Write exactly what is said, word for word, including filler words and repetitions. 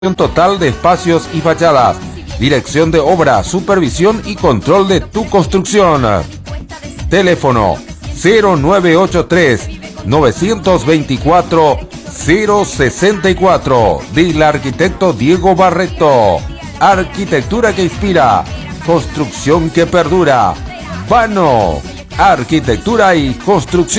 total de espacios y fachadas, dirección de obra, supervisión y control de tu construcción. Teléfono cero nueve ocho tres, nueve dos cuatro, cero seis cuatro del arquitecto Diego Barreto. Arquitectura que inspira, construcción que perdura. Vano, arquitectura y construcción.